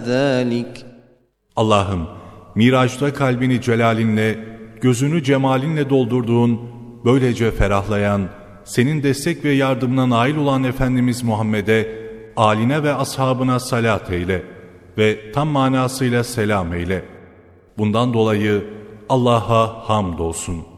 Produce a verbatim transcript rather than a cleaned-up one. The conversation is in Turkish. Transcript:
ذَٰلِكَ Allah'ım, Miraç'ta kalbini celalinle, gözünü cemalinle doldurduğun, böylece ferahlayan, senin destek ve yardımına nail olan Efendimiz Muhammed'e, âline ve ashabına salat eyle ve tam manasıyla selam eyle. Bundan dolayı Allah'a hamdolsun.